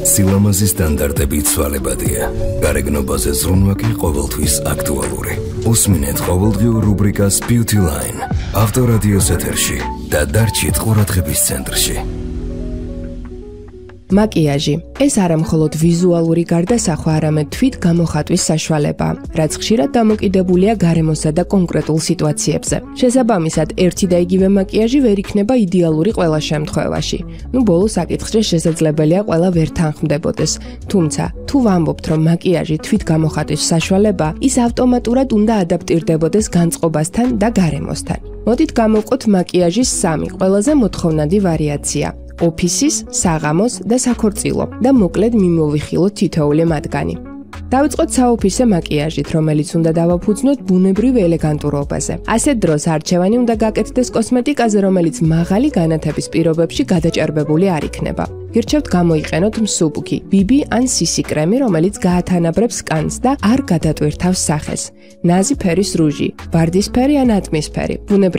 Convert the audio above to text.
სილამაზის სტანდარტები ცვალებადია. გარეგნობაზე ზრუნვა კი ყოველთვის აქტუალური. უსმინეთ ყოველდღიურ რუბრიკას Beauty Line. ავტორადიოს ეთერში და დარჩით ყურადღების ცენტრში. მაკიაჟი. ეს არა მხოლოდ ვიზუალური გარდასახვა, არამედ თვით გამოხატვის საშუალება, რაც ხშირად დამოკიდებულია გარემოსა და კონკრეტულ სიტუაციებზე. შესაბამისად, ერთი და იგივე მაკიაჟი ვერ იქნება იდეალური ყველა შემთხვევაში. ბოლოს საკითხზე შესაძლებელია ყველა ვერ თანხმდებოდეს. თუმცა, თუ ვამბობთ, რომ მაკიაჟი თვით გამოხატვის საშუალება, ის ავტომატურად უნდა ადაპტირდებოდეს განწყობასთან და გარემოსთან. მოდით გავმოვყოთ მაკიაჟის 3 ყველაზე მოთხოვნადი ვარიაცია. ოფისის, საღამოს და საქორწილო და მოკლედ მიმოვიხილოთ თითოეული მათგანი. დავიწყოთ საოფისე მაკიაჟით, რომელიც უნდა დავაფუძნოთ ბუნებრივ ელეგანტურობაზე. ასეთ დროს არჩევანი უნდა გაკეთდეს კოსმეტიკაზე, რომელიც მაღალი განათების პირობებში გადაჭარბებული არ იქნება. გირჩევთ გამოიყენოთ მსუბუქი, ბიბი ან სისი კრემი, რომელიც გაათანაბრებს კანს და არ გადატვირთავს სახეს. ნაზი ფერის რუჟი, ვარდისფერი ან ატმისფერი.